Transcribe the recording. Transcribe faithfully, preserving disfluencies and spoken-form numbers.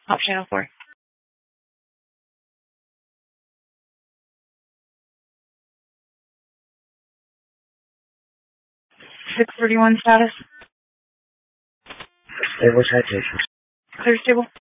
Off channel four. six thirty-one status. Stable citation. Clear stable.